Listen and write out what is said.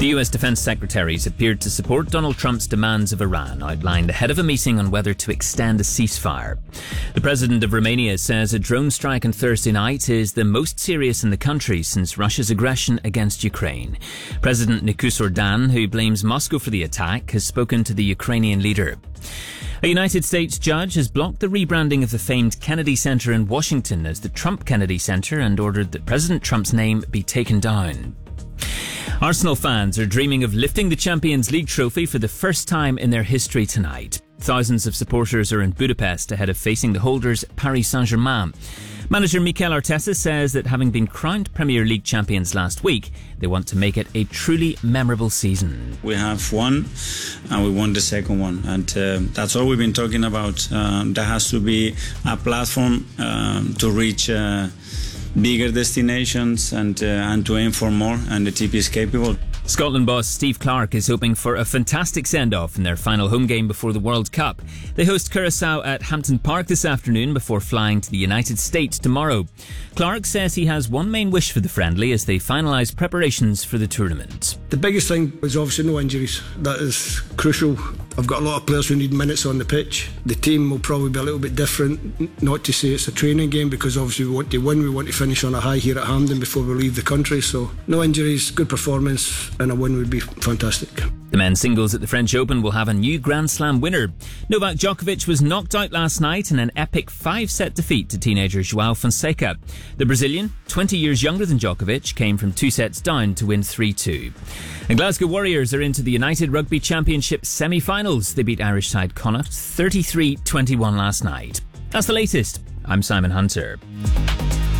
The US Defense Secretaries appeared to support Donald Trump's demands of Iran, outlined ahead of a meeting on whether to extend a ceasefire. The president of Romania says a drone strike on Thursday night is the most serious in the country since Russia's aggression against Ukraine. President Nicolae Orban, who blames Moscow for the attack, has spoken to the Ukrainian leader. A United States judge has blocked the rebranding of the famed Kennedy Center in Washington as the Trump Kennedy Center and ordered that President Trump's name be taken down. Arsenal fans are dreaming of lifting the Champions League trophy for the first time in their history tonight. Thousands of supporters are in Budapest ahead of facing the holders Paris Saint-Germain. Manager Mikel Arteta says that having been crowned Premier League champions last week, they want to make it a truly memorable season. We have won, and we won the second one, and that's all we've been talking about. There has to be a platform to reach bigger destinations and to aim for more, and the TP is capable. Scotland boss Steve Clarke is hoping for a fantastic send-off in their final home game before the World Cup. They host Curaçao at Hampton Park this afternoon before flying to the United States tomorrow. Clarke says he has one main wish for the friendly as they finalise preparations for the tournament. The biggest thing is obviously no injuries. That is crucial. I've got a lot of players who need minutes on the pitch. The team will probably be a little bit different, not to say it's a training game, because obviously we want to win, we want to finish on a high here at Hampden before we leave the country. So no injuries, good performance, and a win would be fantastic. The men's singles at the French Open will have a new Grand Slam winner. Novak Djokovic was knocked out last night in an epic 5-set defeat to teenager João Fonseca. The Brazilian, 20 years younger than Djokovic, came from 2 sets down to win 3-2. And Glasgow Warriors are into the United Rugby Championship semi-finals. They beat Irish side Connacht 33-21 last night. That's the latest. I'm Simon Hunter.